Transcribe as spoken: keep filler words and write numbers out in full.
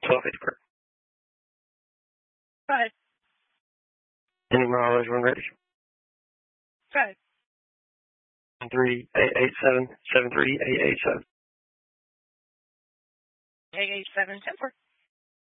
twelve fifty-four. Go ahead. Any mileage when ready? Go ahead. Three eight eight seven seven three eight eight seven. Eight eight seven ten four.